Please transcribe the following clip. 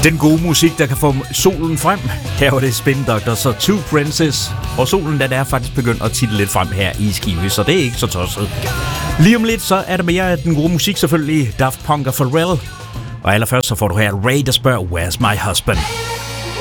Den gode musik, der kan få solen frem. Her var det Spin Doctors og Two Princes. Og solen, den er faktisk begyndt at titte lidt frem her i Skive, så det er ikke så tosset. Lige om lidt, så er der mere af den gode musik selvfølgelig. Daft Punk og Pharrell. Og allerførst så får du her Ray, der spørger, Where's My Husband?